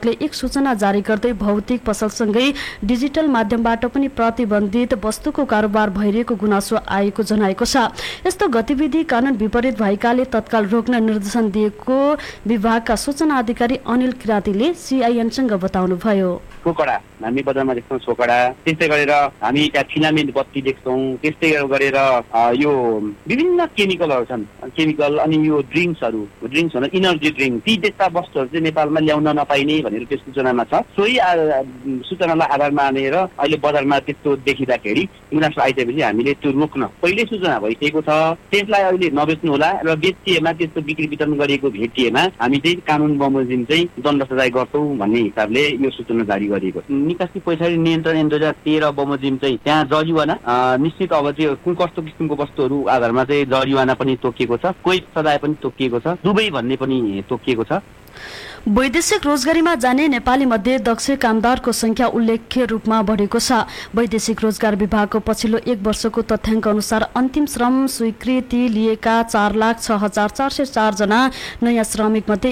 प्रशासकले एक सूचना जारी गर्दै भौतिक पसलसँगै डिजिटल माध्यमबाट पनि प्रतिबन्धित वस्तुको कारोबार भइरहेको गुनासो आएको जनाएको छ। यस्तो गतिविधि कानून विपरीत भएकाले तत्काल रोक्न निर्देशन दिएको विभागका सूचना अधिकारी अनिल किरातीले सीआईएनसँग बताउनुभयो। सोकडा हामी बजारमा देख्छौँ, सोकडा त्यस्तै गरेर हामी त्यहाँ फिलामेन्ट बत्ती देख्छौँ, त्यस्तै गरेर यो विभिन्न केमिकलहरू छन्, केमिकल अनि यो ड्रिङ्क्सहरू भनौँ इनर्जी ड्रिङ्क ती त्यस्ता वस्तुहरू चाहिँ नेपालमा ल्याउन नपाइने भनेर त्यो सूचनामा छ। सोही सूचनालाई आधार मानेर अहिले बजारमा त्यस्तो देखिँदाखेरि गुनासो आइसकेपछि हामीले त्यो रोक्न पहिले सूचना भइसकेको छ। त्यसलाई अहिले नबेच्नु होला र बेचिएमा त्यस्तो बिक्री वितरण गरिएको भेटिएमा हामी चाहिँ कानुन बमोजिम चाहिँ दण्ड सजाय गर्छौँ भन्ने हिसाबले यो सूचना जारी गरिएको छ। निकासी पैसारी नियन्त्रण 2013 बमोजिम चाहिँ त्यहाँ जरिवाना निश्चित अब चाहिँ कुन कस्तो किसिमको वस्तुहरू आधारमा चाहिँ जरिवाना पनि तोकिएको छ, कोही सजाय पनि तोकिएको छ, दुवै भन्ने पनि तोकिएको छ। वैदेशिक रोजगारीमा जाने नेपाली मध्ये दक्ष कामदारको संख्या उल्लेख्य रूपमा बढेको छ। वैदेशिक रोजगार विभागको पछिल्लो एक वर्षको तथ्याङ्क अनुसार अन्तिम श्रम स्वीकृति लिएका 4,06,404 जना नयाँ श्रमिक मध्ये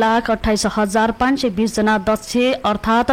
1,28,520 जना दक्ष अर्थात्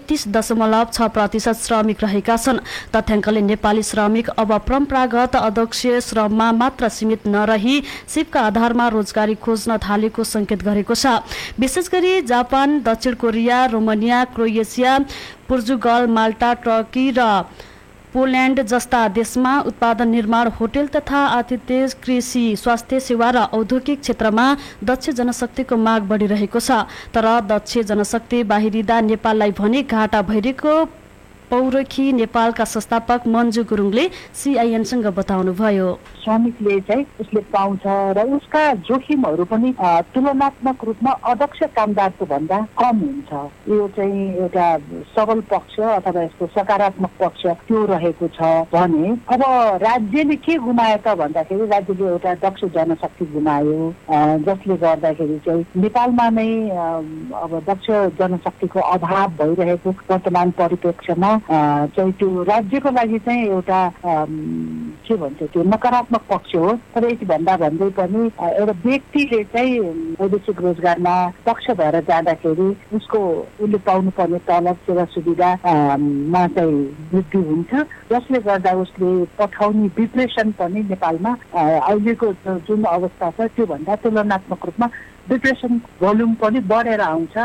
31.6% श्रमिक रहेका छन्। तथ्याङ्कले नेपाली श्रमिक अब परम्परागत अदक्ष श्रममा मात्र सीमित नरही सिपका आधारमा रोजगारी खोज्न थालेको संकेत गरेको छ। विशेष गरी जापान, दक्षिण कोरिया, रोमानिया, क्रोएसिया, पोर्चुगल, माल्टा, टर्की र पोल्यान्ड जस्ता देशमा उत्पादन, निर्माण, होटेल तथा आतिथ्य, कृषि, स्वास्थ्य सेवा र औद्योगिक क्षेत्रमा दक्ष जनशक्तिको माग बढिरहेको छ। तर दक्ष जनशक्ति बाहिरिँदा नेपाललाई भने घाटा भइरहेको पौरखी नेपालका संस्थापक मन्जु गुरुङले सीआईएनसँग बताउनुभयो। श्रमिकले चाहिँ उसले पाउँछ र उसका जोखिमहरू पनि तुलनात्मक रूपमा अदक्ष कामदारको भन्दा कम हुन्छ। यो चाहिँ एउटा सबल पक्ष अथवा यसको सकारात्मक पक्ष त्यो रहेको छ भने अब राज्यले के गुमायो त भन्दाखेरि राज्यले एउटा दक्ष जनशक्ति गुमायो, जसले गर्दाखेरि चाहिँ नेपालमा नै अब दक्ष जनशक्तिको अभाव भइरहेको वर्तमान परिप्रेक्ष्यमा चाहिँ त्यो राज्यको लागि चाहिँ एउटा के भन्छ त्यो नकारात्मक पक्ष हो। तर यसभन्दा भन्दै पनि एउटा व्यक्तिले चाहिँ वैदेशिक रोजगारमा पक्ष भएर जाँदाखेरि उसले पाउनुपर्ने तलब सेवा सुविधामा चाहिँ वृद्धि हुन्छ, जसले गर्दा उसले पठाउने डिप्रेसन पनि नेपालमा अहिलेको जुन अवस्था छ त्योभन्दा तुलनात्मक रूपमा डिप्रेसन भोल्युम पनि बढेर आउँछ।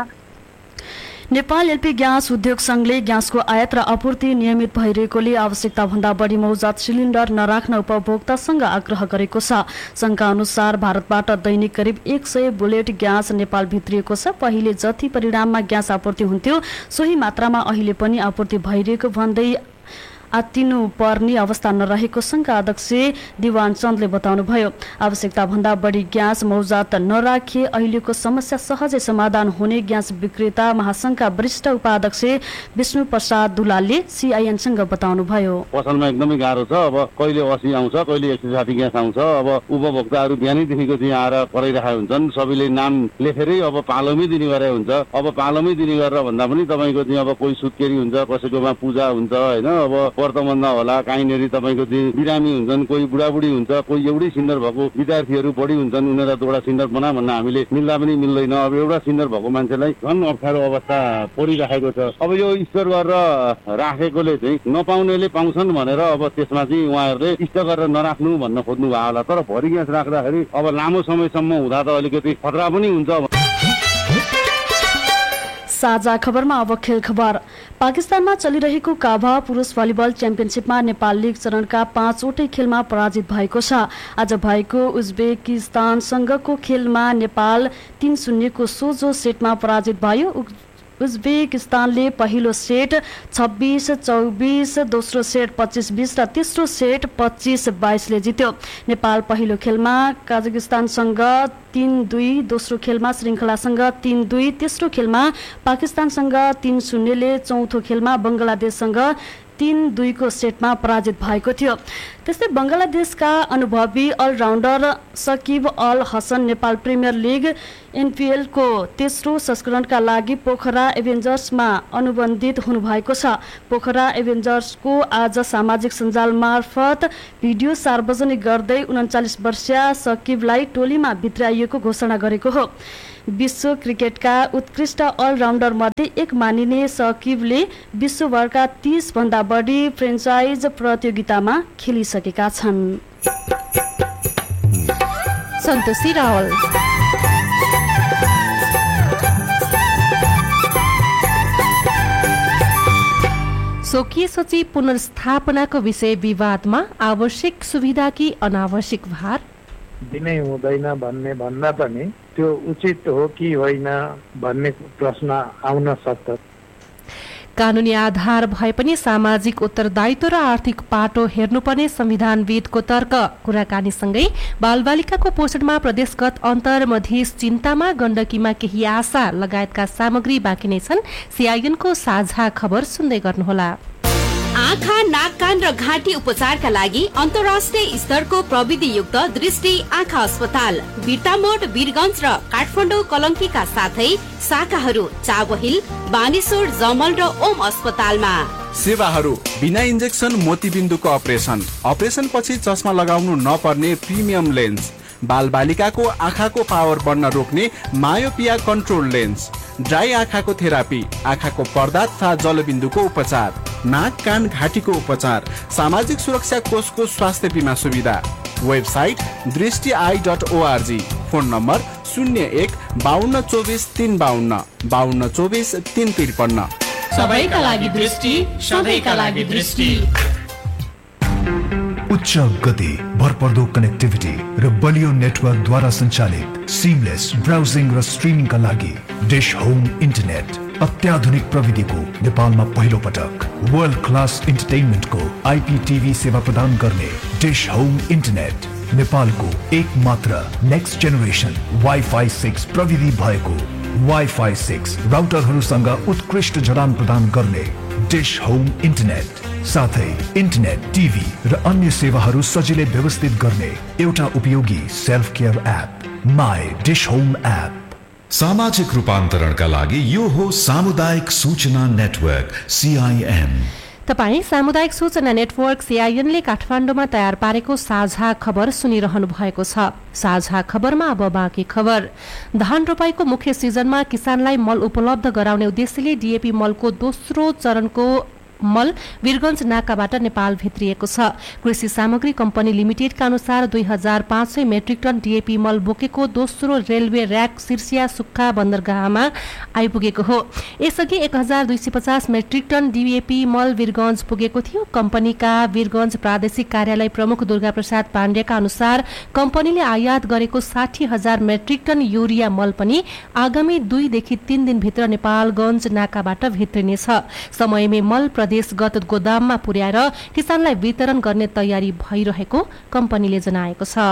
नेपाल एलपी ग्यास उद्योग संघले ग्यासको आयात र आपूर्ति नियमित भइरहेकोले आवश्यकता भन्दा बढी मौजात सिलिन्डर नराख्न उपभोक्तासँग आग्रह गरेको छ। संघका अनुसार भारतबाट दैनिक करिब 100 बुलेट ग्यास नेपाल भित्रिएको छ। पहिले जति परिणाममा ग्यास आपूर्ति हुन्थ्यो सोही मात्रामा अहिले पनि आपूर्ति भइरहेको भन्दै आत्तिनु पर्ने अवस्था नरहेको संघका अध्यक्ष दिवान चन्दले बताउनुभयो। आवश्यकता भन्दा बढी ग्यास मौजात नराखे अहिलेको समस्या सहजै समाधान हुने ग्यास विक्रेता महासंघका वरिष्ठ उपाध्यक्ष विष्णु प्रसाद दुलालले सीआईएनसँग बताउनुभयो। पसलमा एकदमै गाह्रो छ। अब कहिले 80 आउँछ, कहिले 160 ग्यास आउँछ। अब उपभोक्ताहरू बिहानैदेखिको चाहिँ आएर कराइरहेका हुन्छन्। सबैले नाम लेखेरै अब पालोमै दिने गरे हुन्छ। अब पालोमै दिने गरेर भन्दा पनि तपाईँको चाहिँ अब कोही सुत्केरी हुन्छ, कसैकोमा पूजा हुन्छ होइन, अब वर्तमानमा होला कहीँनेरि तपाईँको चाहिँ बिरामी हुन्छन्, कोही बुढाबुढी हुन्छ, कोही एउटै सिन्डर भएको विद्यार्थीहरू बढी हुन्छन्, उनीहरूलाई दुईवटा सिन्डर बना भन्न हामीले मिल्दा पनि मिल्दैन। अब एउटा सिन्डर भएको मान्छेलाई झन् अप्ठ्यारो अवस्था परिराखेको छ। अब यो स्टोर गरेर राखेकोले चाहिँ नपाउनेले पाउँछन् भनेर अब त्यसमा चाहिँ उहाँहरूले स्टोर गरेर नराख्नु भन्न खोज्नु भयो होला। तर भरि ग्यास राख्दाखेरि अब लामो समयसम्म हुँदा त अलिकति खतरा पनि हुन्छ। साझा खबरमा अब खेल खबर। पाकिस्तानमा चलिरहेको काभा पुरुष भलिबल च्याम्पियनसिपमा नेपाल लीग चरणका 5वटै खेलमा पराजित भएको छ। आज भएको उज्बेकिस्तानसँगको खेलमा नेपाल 3-0 को सोझो सेटमा पराजित भयो। उज्बेकिस्तानले पहिलो सेट 26-24, दोस्रो सेट 25-20 र तेस्रो सेट 25-22 ले जित्यो। नेपाल पहिलो खेलमा कजाकिस्तानसँग 3-2, दोस्रो खेलमा श्रृङ्खलासँग 3-2, तेस्रो खेलमा पाकिस्तानसँग 3-0 ले, चौथो खेलमा बङ्गलादेशसँग 3-2 को सेटमा पराजित भएको थियो। त्यस्तै बङ्गलादेशका अनुभवी all-rounder Saqib all Hassan Nepal premier league NPL को तेस्रो संस्करणका लागि पोखरा एभेन्जर्समा अनुबन्धित हुनुभएको छ। पोखरा एभेन्जर्सको आज सामाजिक सञ्जाल मार्फत भिडियो सार्वजनिक गर्दै 39 वर्षीय सकिबलाई टोलीमा भित्राइएको घोषणा गरेको हो। विश्व क्रिकेटका उत्कृष्ट अलराउन्डर मध्ये एक मानिने सकिबले विश्वभरका 30 भन्दा बढी फ्रेन्चाइज प्रतियोगितामा खेलिसकेका छन्। सन्तोषी रावल। स्वकीय सचिव पुनर्स्थापनाको विषय विवादमा आवश्यक सुविधा कि अनावश्यक भार दिनै हुँदैन भन्ने भन्दा पनि त्यो उचित हो कि होइन भन्ने प्रश्न आउन सक्छ। कानुनी आधार भए पनि सामाजिक उत्तरदायित्व र आर्थिक पाटो हेर्नुपर्ने संविधानविदको तर्क। कुराकानीसँगै बालबालिकाको पोषणमा प्रदेशगत अन्तर्मधेश चिन्तामा गण्डकीमा केही आशा लगायतका सामग्री बाँकी नै छन्। सीआईएनको साझा खबर सुन्दै गर्नुहोला। आँखा, नाक, कान र घाँटी उपचारका लागि अन्तर्राष्ट्रिय स्तरको प्रविधियुक्त दृष्टि आँखा अस्पताल बिर्तामोड, वीरगञ्ज र काठमाडौँ कलङ्कीका साथै शाखाहरू चाबहिल, बानेश्वर, जमल र ओम अस्पतालमा। सेवाहरू बिना इन्जेक्सन मोतीबिन्दुको अपरेसन पछि चस्मा लगाउनु नपर्ने प्रिमियम लेन्स, बालबालिकाको आँखाको पावर बढ्न रोक्ने मायोपिया कन्ट्रोल लेन्स, ड्राई आँखाको थेरापी, आँखाको पर्दा तथा जलबिन्दुको उपचार, नाक, कान, घाँटीको उपचार, सामाजिक सुरक्षा कोषको स्वास्थ्य बिमा सुविधा। वेबसाइट दृष्टि.org। Phone number 01-5224-352 5224-353। सबैका लागि दृष्टि, सधैँका लागि दृष्टि। उच्च गति, भरपर्दो कनेक्टिभिटी र बलियो नेटवर्कद्वारा सञ्चालित सिमलेस ब्राउजिङ र स्ट्रिमिङका लागि डिश होम इन्टरनेट। अत्याधुनिक प्रविधिको नेपालमा पहिलो पटक वर्ल्ड क्लास इन्टरटेनमेन्टको आइपीटीभी सेवा प्रदान गर्ने डिश होम इन्टरनेट नेपालको एक मात्र नेक्स्ट जेनेरेसन वाइफाई 6 प्रविधि भएको वाइफाई 6 राउटरहरूसँग उत्कृष्ट जडान प्रदान गर्ने डिश होम इन्टरनेट, साथै इन्टरनेट, टिभी र अन्य सेवाहरू सजिलै व्यवस्थित गर्ने एउटा उपयोगी self care app my dish home app. सामाजिक रूपान्तरणका लागि यो हो सामुदायिक सूचना नेटवर्क सीआईएन। तपाई सामुदायिक सूचना नेटवर्क सीआईएनले काठमाडौँमा तयार पारेको साझा खबर सुनिरहनु भएको छ। साझा खबरमा अब बाँकी खबर। धान रोपाईको मुख्य सिजनमा किसानलाई मल उपलब्ध गराउने उद्देश्यले डीएपी मलको दोस्रो चरणको मल वीरगञ्ज नाकाबाट नेपाल भित्रिएको छ। कृषि सामग्री कम्पनी लिमिटेडका अनुसार 2500 मेट्रिक टन डीएपी मल बोकेको दोस्रो रेलवे र्याक सिर्सिया सुक्खा बन्दरगाहमा आइपुगेको हो। यसअघि 1250 मेट्रिक टन डीएपी मल वीरगञ्ज पुगेको थियो। कम्पनीका वीरगञ्ज प्रादेशिक कार्यालय प्रमुख दुर्गा प्रसाद पाण्डेका अनुसार कम्पनीले आयात गरेको 60,000 मेट्रिक टन युरिया मल पनि आगामी 2 देखि 3 दिनभित्र नेपालगञ्ज नाकाबाट भित्रिनेछ। समयमै मल प्रदेशगत गोदाममा पुर्याएर किसानलाई वितरण गर्ने तयारी भइरहेको कम्पनीले जनाएको छ।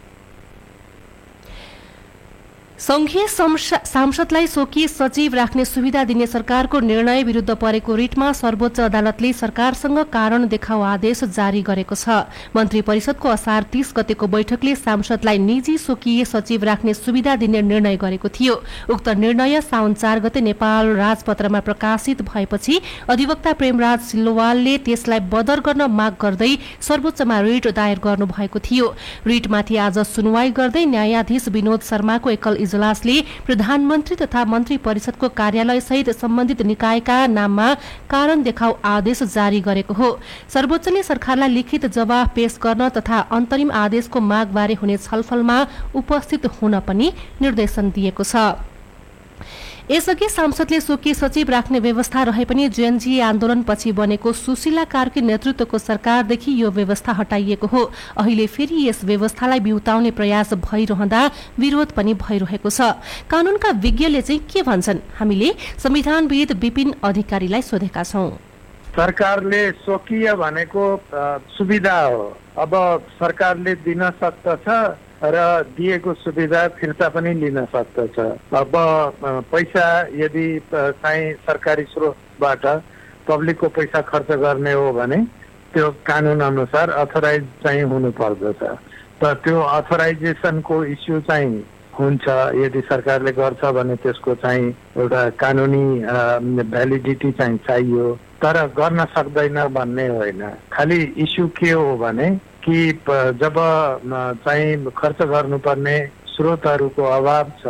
संघीय सांसदलाई स्वकीय सचिव राख्ने सुविधा दिने सरकारको निर्णय विरुद्ध परेको रिटमा सर्वोच्च अदालतले सरकारसँग कारण देखाऊ आदेश जारी गरेको छ। मन्त्री परिषदको असार 30 गतेको बैठकले सांसदलाई निजी स्वकीय सचिव राख्ने सुविधा दिने निर्णय गरेको थियो। उक्त निर्णय साउन 4 गते नेपाल राजपत्रमा प्रकाशित भएपछि अधिवक्ता प्रेमराज सिल्लोवालले त्यसलाई बदर गर्न माग गर्दै सर्वोच्चमा रिट दायर गर्नुभएको थियो। रिटमाथि आज सुनवाई गर्दै न्यायाधीश विनोद शर्माको एकल इजलासले प्रधानमन्त्री तथा मन्त्री परिषदको कार्यालय सहित सम्बन्धित निकायका नाममा कारण देखाऊ आदेश जारी गरेको हो। सर्वोच्चले सरकारलाई लिखित जवाफ पेश गर्न तथा अन्तरिम आदेशको मागबारे हुने छलफलमा उपस्थित हुन पनि निर्देशन दिएको छ। यसअघि सांसदले स्वकीय सचिव राख्ने व्यवस्था रहे पनि जेएनजी आन्दोलनपछि बनेको सुशीला कार्की नेतृत्वको सरकारदेखि यो व्यवस्था हटाइएको हो। अहिले फेरि यस व्यवस्थालाई बिउताउने प्रयास भइरहँदा विरोध पनि भइरहेको छ। कानूनका विज्ञले चाहिँ के भन्छन्, हामीले संविधानविद विपिन अधिकारीलाई सोधेका छौं। सरकारले स्वकीय भनेको सुविधा हो। अब सरकारले दिन सक्दछ र दिएको सुविधा फिर्ता पनि लिन सक्दछ। अब पैसा यदि चाहिँ सरकारी स्रोतबाट पब्लिकको पैसा खर्च गर्ने हो भने त्यो कानुन अनुसार अथराइज चाहिँ हुनु पर्दछ। त त्यो अथराइजेसनको इस्यु चाहिँ हुन्छ। यदि सरकारले गर्छ भने त्यसको चाहिँ एउटा कानुनी भ्यालिडिटी चाहिँ चाहियो, तर गर्न सक्दैन भन्ने होइन। खालि इस्यु के हो भने कि जब चाहिँ खर्च गर्नुपर्ने स्रोतहरूको अभाव छ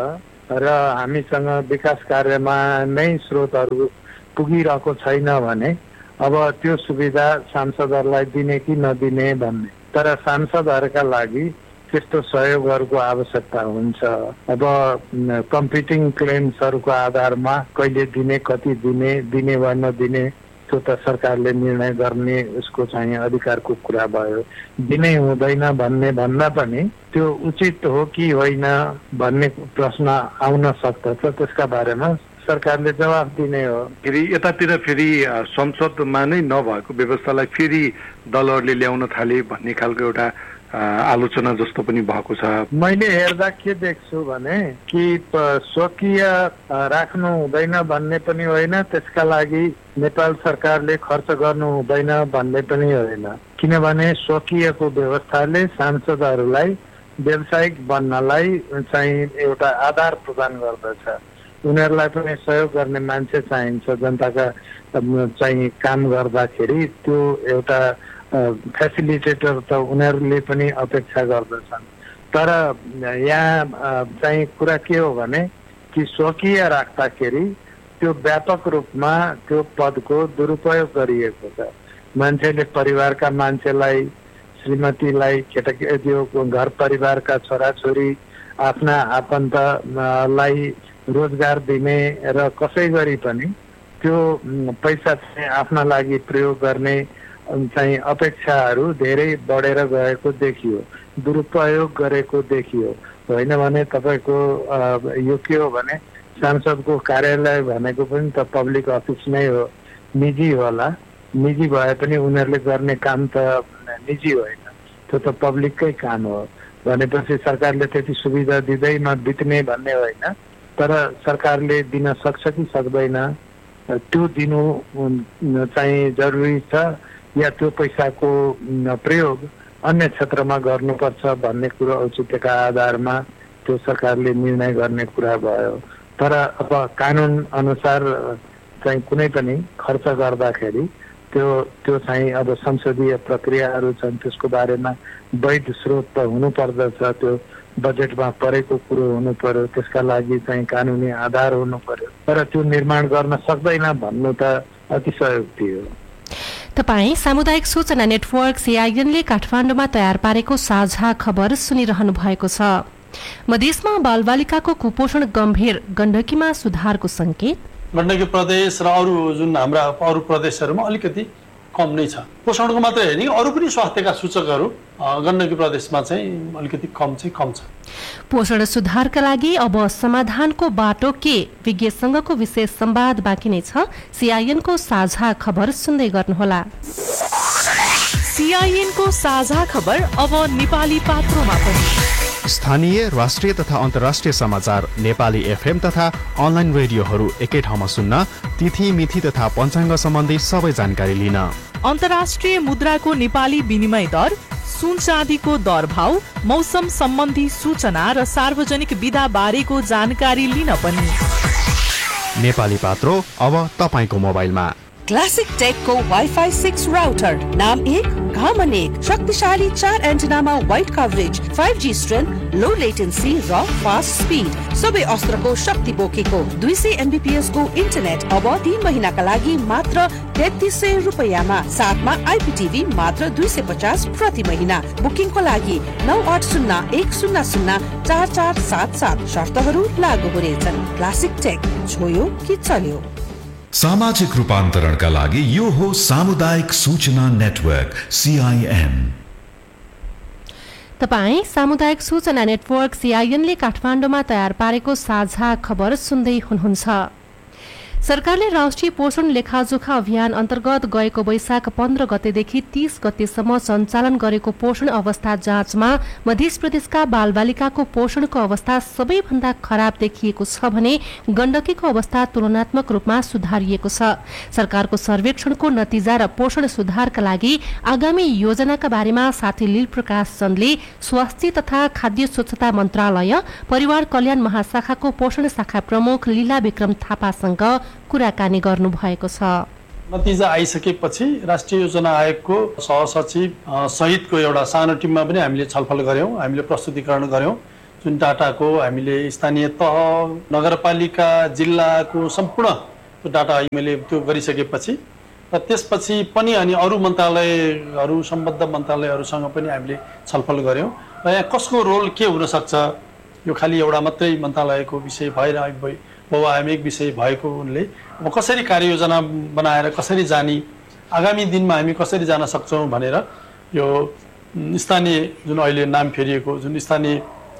र हामीसँग विकास कार्यमा नै स्रोतहरू पुगिरहेको छैन भने अब त्यो सुविधा सांसदहरूलाई दिने कि नदिने भन्ने। तर सांसदहरूका लागि त्यस्तो सहयोगहरूको आवश्यकता हुन्छ। अब कम्पिटिङ क्लेम्सहरूको आधारमा कहिले दिने, कति दिने वा नदिने त्यो त सरकारले निर्णय गर्ने उसको चाहिँ अधिकारको कुरा भयो। दिनै हुँदैन भन्ने भन्दा पनि त्यो उचित हो कि होइन भन्ने प्रश्न आउन सक्दछ। त्यसका बारेमा सरकारले जवाफ दिने हो। फेरि यतातिर फेरि संसदमा नै नभएको व्यवस्थालाई फेरि दलहरूले ल्याउन थाले भन्ने खालको एउटा आलोचना जस्तो पनि भएको छ। मैले हेर्दा के देख्छु भने कि स्वकीय राख्नु हुँदैन भन्ने पनि होइन, त्यसका लागि नेपाल सरकारले खर्च गर्नु हुँदैन भन्ने पनि होइन। किनभने स्वकीयको व्यवस्थाले सांसदहरूलाई व्यावसायिक बन्नलाई चाहिँ एउटा आधार प्रदान गर्दछ। उनीहरूलाई पनि सहयोग गर्ने मान्छे चाहिन्छ। जनताका चाहिँ काम गर्दाखेरि त्यो एउटा फेसिलिटेटर त उनीहरूले पनि अपेक्षा गर्दछन्। तर यहाँ चाहिँ कुरा के हो भने कि स्वकीय राख्दाखेरि त्यो व्यापक रूपमा त्यो पदको दुरुपयोग गरिएको छ। मान्छेले परिवारका मान्छेलाई, श्रीमतीलाई, केटाकेटीको घर परिवारका छोराछोरी, आफ्ना आफन्तलाई रोजगार दिने र कसै गरी पनि त्यो पैसा चाहिँ आफ्ना लागि प्रयोग गर्ने चाहिँ अपेक्षाहरू धेरै बढेर गएको देखियो, दुरुपयोग गरेको देखियो। होइन भने तपाईँको यो के हो भने सांसदको कार्यालय भनेको पनि त पब्लिक अफिस नै हो, निजी होला। निजी भए पनि उनीहरूले गर्ने काम त निजी होइन, त्यो त पब्लिककै काम हो। भनेपछि सरकारले त्यति सुविधा दिँदैन बित्ने भन्ने होइन, तर सरकारले दिन सक्छ कि सक्दैन त्यो दिनु चाहिँ जरुरी छ या त्यो पैसाको प्रयोग अन्य क्षेत्रमा गर्नुपर्छ भन्ने कुरो औचित्यका आधारमा त्यो सरकारले निर्णय गर्ने कुरा भयो। तर अब कानुन अनुसार चाहिँ कुनै पनि खर्च गर्दाखेरि त्यो चाहिँ अब संसदीय प्रक्रियाहरू छन्, त्यसको बारेमा वैध स्रोत त हुनुपर्दछ। त्यो बजेटमा परेको कुरो हुनु पर्यो, त्यसका लागि चाहिँ कानुनी आधार हुनु पर्यो। तर त्यो निर्माण गर्न सक्दैन भन्नु त अतिशयोक्ति हो। तपाईँ सामुदायिक सूचना नेटवर्क सीआईएनले काठमाडौँमा तयार पारेको साझा खबर सुनिरहनु भएको छ। मधेसमा बालबालिकाको कुपोषण गम्भीर, गण्डकीमा सुधारको संकेत। गण्डकी प्रदेश र अरू जुन हाम्रा अरू प्रदेशहरूमा अलिकति कम नै छ। पोषणको मात्रै होइन, अरू पनि स्वास्थ्यका सूचकहरू गण्डकी प्रदेशमा चाहिँ अलिकति कम छ। पोषण सुधारका लागि अब समाधानको बाटो के? विज्ञसँगको विशेष संवाद बाँकी नै छ। सीआईएनको साझा खबर सुन्दै गर्नुहोला। सीआईएनको साझा खबर अब नेपाली पात्रोमा पनि। स्थानीय, राष्ट्रिय तथा अन्तर्राष्ट्रिय समाचार नेपाली एफएम तथा अनलाइन रेडियोहरू एकै ठाउँमा सुन्न, तिथि मिति तथा पञ्चाङ्ग सम्बन्धी सबै जानकारी लिन। अन्तर्राष्ट्रिय मुद्राको नेपाली विनिमय दर, सुन चाँदीको दर भाव, मौसम सम्बन्धी सूचना र सार्वजनिक विधा बारेको जानकारी लिन पनि। नेपाली पात्रो अब तपाईको मोबाइलमा। क्लासिक टेकको वाइफाई 6 राउटर, नाम 1 काम 1, शक्तिशाली 4 एन्टेनामा वाइड कभरेज, 5G स्ट्रेन्थ, लो लेटेन्सी र फास्ट स्पिड, सबै अस्त्रको शक्ति बोकेको 200 MBPS को इन्टरनेट अब 3 महिनाका लागि मात्र 3300 रुपैयाँमा। साथमा आइपीटीभी मात्र 250 प्रति महिना। बुकिङको लागि 9801004477। शर्तहरू लागू हुनेछन्। क्लासिक टेक, छोयो कि चल्यो। सामाजिक रूपान्तरणका लागि यो हो सामुदायिक सूचना नेटवर्क सीआईएन। तपाईँ सामुदायिक सूचना नेटवर्क सीआईएनले काठमाडौँमा तयार पारेको साझा खबर सुन्दै हुनुहुन्छ। सरकारले राष्ट्रिय पोषण लेखाजोखा अभियान अन्तर्गत गएको वैशाख 15 गतेदेखि 30 गतेसम्म सञ्चालन गरेको पोषण अवस्था जाँचमा मध्य प्रदेशका बालबालिकाको पोषणको अवस्था सबैभन्दा खराब देखिएको छ भने गण्डकीको अवस्था तुलनात्मक रूपमा सुधारिएको छ। सरकारको सर्वेक्षणको नतिजा र पोषण सुधारका लागि आगामी योजनाका बारेमा साथी लील प्रकाश चन्दले स्वास्थ्य तथा खाद्य स्वच्छता मन्त्रालय, परिवार कल्याण महाशाखाको पोषण शाखा प्रमुख लीला विक्रम थापासँग कुराकानी गर्नु भएको छ। नतिजा आइसकेपछि राष्ट्रिय योजना आयोगको सहसचिव सहितको एउटा सानो टिममा पनि हामीले छलफल गर्यौं, हामीले प्रस्तुतिकरण गर्यौं जुन डाटाको हामीले स्थानीय तह नगरपालिका जिल्लाको सम्पूर्ण त्यो डाटा हामीले त्यो गरिसकेपछि र त्यसपछि पनि अनि अरू मन्त्रालयहरू सम्बद्ध मन्त्रालयहरूसँग पनि हामीले छलफल गऱ्यौँ र यहाँ कसको रोल के हुनसक्छ। यो खालि एउटा मात्रै मन्त्रालयको विषय भएर बहुआयामिक विषय भएको उनले अब कसरी कार्ययोजना बनाएर कसरी जाने, आगामी दिनमा हामी कसरी जान सक्छौँ भनेर यो स्थानीय जुन अहिले नाम फेरिएको जुन स्थानीय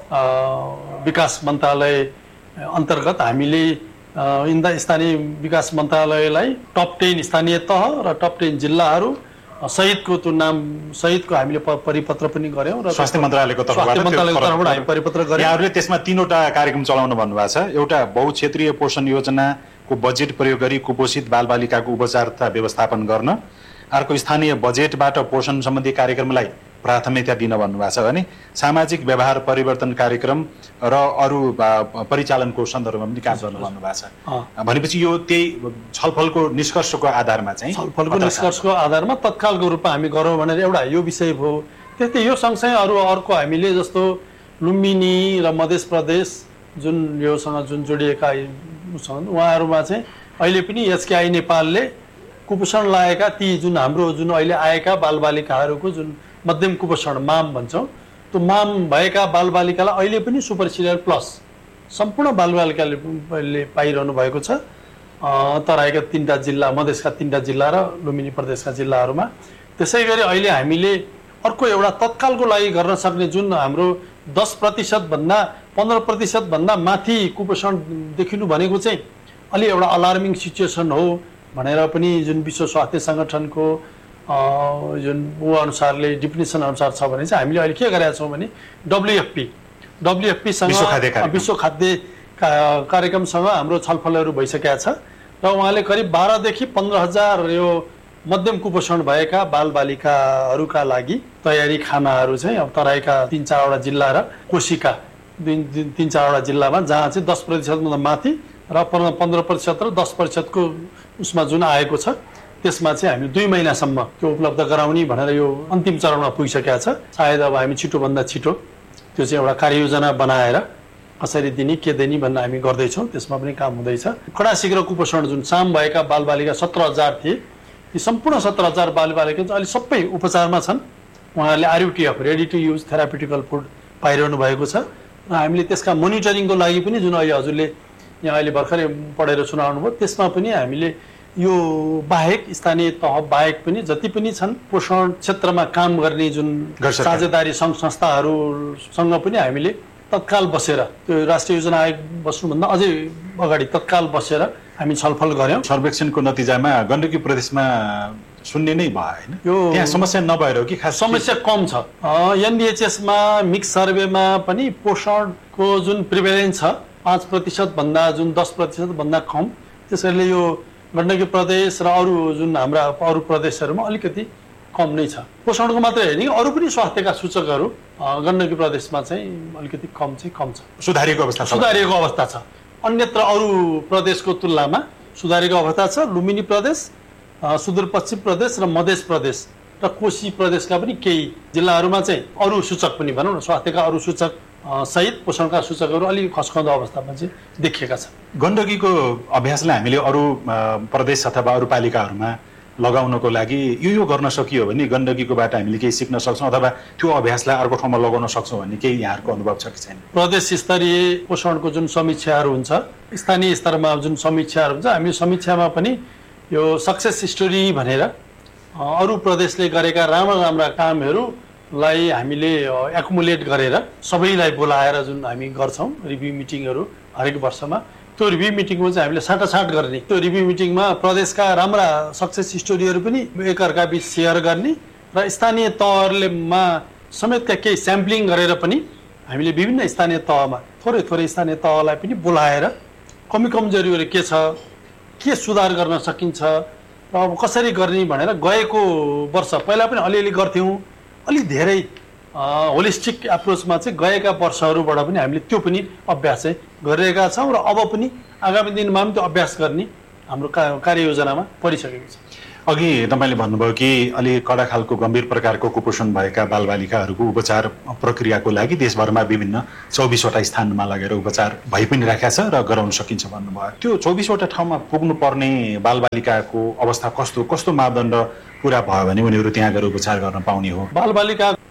विकास मन्त्रालय अन्तर्गत हामीले स्थानीय विकास मन्त्रालयलाई टप 10 स्थानीय तह र टप 10 जिल्लाहरू सहितको त्यो नाम सहितको हामीले परिपत्र पनि गर्यौँ र स्वास्थ्य मन्त्रालयको तर्फबाट हामी परिपत्र गर्यौँ। यहाँहरूले त्यसमा 3वटा कार्यक्रम चलाउनु भन्नुभएको छ। एउटा बहुक्षेत्रीय पोषण योजनाको बजेट प्रयोग गरी कुपोषित बालबालिकाको उपचार तथा व्यवस्थापन गर्न, अर्को स्थानीय बजेटबाट पोषण सम्बन्धी कार्यक्रमलाई प्राथमिकता दिन भन्नुभएको छ भने सामाजिक व्यवहार परिवर्तन कार्यक्रम र अरू परिचालनको सन्दर्भमा पनि काम गर्नु भन्नुभएको छ। भनेपछि यो त्यही छलफलको निष्कर्षको आधारमा चाहिँ तत्कालको रूपमा हामी गरौँ भनेर एउटा यो विषय भयो। त्यस्तै यो सँगसँगै अर्को हामीले जस्तो लुम्बिनी र मध्य प्रदेश जुन योसँग जुन जोडिएका उहाँहरूमा चाहिँ अहिले पनि एचकेआई नेपालले कुपोषण लागेका ती जुन हाम्रो जुन अहिले आएका बालबालिकाहरूको जुन मध्यम कुपोषण माम भन्छौँ त्यो माम भएका बालबालिकालाई अहिले पनि सुपर सिरियल प्लस सम्पूर्ण बालबालिकाले पाइरहनु भएको छ तराईका 3टा जिल्ला, मधेसका 3टा जिल्ला र लुम्बिनी प्रदेशका जिल्लाहरूमा। त्यसै गरी अहिले हामीले अर्को एउटा तत्कालको लागि गर्न सक्ने जुन हाम्रो 10% भन्दा 15% भन्दा माथि कुपोषण देखिनु भनेको चाहिँ अलि एउटा अलार्मिङ सिचुएसन हो भनेर पनि जुन विश्व स्वास्थ्य सङ्गठनको जुन अनुसारले डिफिनेसन अनुसार छ भने चाहिँ हामीले अहिले के गरेका छौँ भने WFP-सँग विश्व खाद्य कार्यक्रमसँग हाम्रो छलफलहरू भइसकेका छ र उहाँले करिब 12 देखि 15,000 यो मध्यम कुपोषण भएका बालबालिकाहरूका लागि तयारी खानाहरू चाहिँ अब तराईका 3-4वटा जिल्ला र कोशीका 3-4वटा जिल्लामा जहाँ चाहिँ 10% भन्दा माथि र 15% र 10%को उसमा जुन आएको छ त्यसमा चाहिँ हामी 2 महिनासम्म त्यो उपलब्ध गराउने भनेर यो अन्तिम चरणमा पुगिसकेका छ। सायद अब हामी छिटोभन्दा छिटो त्यो चाहिँ एउटा कार्ययोजना बनाएर कसरी दिने के दिने भनेर हामी गर्दैछौँ। त्यसमा पनि काम हुँदैछ। कडा शीघ्र कुपोषण जुन साम भएका बालबालिका 17,000 थिए, यी सम्पूर्ण 17,000 बालबालिका चाहिँ अहिले सबै उपचारमा छन्। उहाँहरूले RUTF ready to use थेरापिटिकल food पाइरहनु भएको छ र हामीले त्यसका मोनिटरिङको लागि पनि जुन अहिले हजुरले यहाँ अहिले भर्खरै पढेर सुनाउनु भयो त्यसमा पनि हामीले यो बाहेक स्थानीय तह बाहेक पनि जति पनि छन् पोषण क्षेत्रमा काम गर्ने जुन साझेदारी सङ्घ संस्थाहरूसँग पनि हामीले तत्काल बसेर त्यो राष्ट्रिय योजना आयोग बस्नुभन्दा अझै अगाडि तत्काल बसेर हामी छलफल गऱ्यौँ। सर्वेक्षणको नतिजामा गण्डकी प्रदेशमा शून्य नै भयो हैन? यो त्यहाँ समस्या नभएर हो कि खास समस्या कम छ। NDHS-मा मिक्स सर्वेमा पनि पोषणको जुन प्रिभेलेन्स छ 5% भन्दा जुन 10% भन्दा कम, त्यसैले यो गण्डकी प्रदेश र अरू जुन हाम्रा अरू प्रदेशहरूमा अलिकति कम नै छ। पोषणको मात्रै होइन अरू पनि स्वास्थ्यका सूचकहरू गण्डकी प्रदेशमा चाहिँ अलिकति कम छ। सुधारिएको अवस्था छ। अन्यत्र अरू प्रदेशको तुलनामा सुधारिएको अवस्था छ। लुम्बिनी प्रदेश, सुदूरपश्चिम प्रदेश र मध्य प्रदेश र कोशी प्रदेशका पनि केही जिल्लाहरूमा चाहिँ अरू सूचक पनि भनौँ न स्वास्थ्यका अरू सूचक सहित पोषणका सूचकहरू अलि खस्कँदो अवस्थामा चाहिँ देखिएका छन्। गण्डकीको अभ्यासलाई हामीले अरू प्रदेश अथवा अरू पालिकाहरूमा लगाउनको लागि यो गर्न सकियो भने गण्डकीकोबाट हामीले केही सिक्न सक्छौँ अथवा त्यो अभ्यासलाई अर्को ठाउँमा लगाउन सक्छौँ भन्ने केही यहाँहरूको अनुभव छ कि छैन? प्रदेश स्तरीय पोषणको जुन समीक्षाहरू हुन्छ, स्थानीय स्तरमा जुन समीक्षाहरू हुन्छ, हामी समीक्षामा पनि यो सक्सेस स्टोरी भनेर अरू प्रदेशले गरेका राम्रा कामहरूलाई हामीले एकुमुलेट गरेर सबैलाई बोलाएर जुन हामी गर्छौँ रिभ्यू मिटिङहरू हरेक वर्षमा, त्यो रिभ्यू मिटिङमा चाहिँ हामीले साटासाट गर्ने, त्यो रिभ्यू मिटिङमा प्रदेशका राम्रा सक्सेस स्टोरीहरू पनि एकअर्का बीच सेयर गर्ने र स्थानीय तहहरूमा समेतका केही स्याम्पलिङ गरेर पनि हामीले विभिन्न स्थानीय तहमा थोरै स्थानीय तहलाई पनि बोलाएर कमी कमजोरीहरू के छ, के सुधार गर्न सकिन्छ र अब कसरी गर्ने भनेर गएको वर्ष पहिला पनि अलिअलि गर्थ्यौँ, अलि धेरै होलिस्टिक एप्रोचमा चाहिँ गएका वर्षहरूबाट पनि हामीले त्यो पनि अभ्यास चाहिँ गरिरहेका छौँ र अब पनि आगामी दिनमा पनि त्यो अभ्यास गर्ने हाम्रो कार्ययोजनामा परिसकेको छ। अघि तपाईँले भन्नुभयो कि अलि कडा खालको गम्भीर प्रकारको कुपोषण भएका बालबालिकाहरूको उपचार प्रक्रियाको लागि देशभरमा विभिन्न 24वटा स्थानमा लगेर उपचार भइ पनि राखेको छ र गराउन सकिन्छ भन्नुभयो। त्यो 24वटा ठाउँमा पुग्नुपर्ने बालबालिकाको अवस्था कस्तो मापदण्ड पुरा भयो भने उनीहरू त्यहाँ गएर उपचार गर्न पाउने हो? बालबालिका